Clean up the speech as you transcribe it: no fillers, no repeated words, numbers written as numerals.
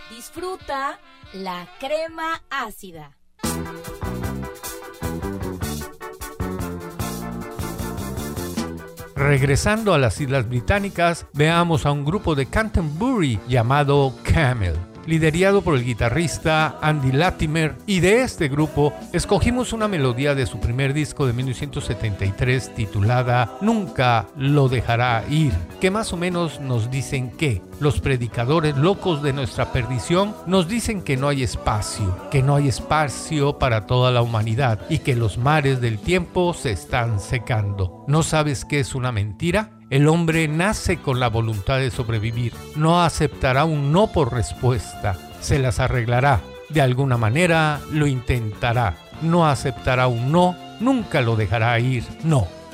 Disfruta la crema ácida. Regresando a las Islas Británicas, veamos a un grupo de Canterbury llamado Camel, liderado por el guitarrista Andy Latimer, y de este grupo escogimos una melodía de su primer disco de 1973 titulada Nunca lo dejará ir, que más o menos nos dicen que los predicadores locos de nuestra perdición nos dicen que no hay espacio para toda la humanidad y que los mares del tiempo se están secando. ¿No sabes qué es una mentira? El hombre nace con la voluntad de sobrevivir. No aceptará un no por respuesta. Se las arreglará. De alguna manera lo intentará. No aceptará un no. Nunca lo dejará ir. No.